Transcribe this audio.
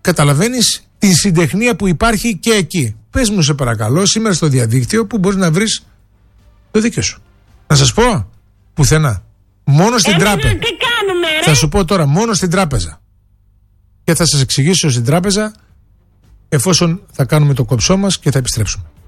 καταλαβαίνεις τη συντεχνία που υπάρχει και εκεί. Πες μου σε παρακαλώ σήμερα στο διαδίκτυο που μπορείς να βρεις το δίκιο σου. Να σας πω, πουθενά. Μόνο στην τράπεζα. Τι κάνουμε, ρε? Θα σου πω τώρα, μόνο στην τράπεζα. Και θα σας εξηγήσω στην τράπεζα εφόσον θα κάνουμε το κόψό μας και θα επιστρέψουμε.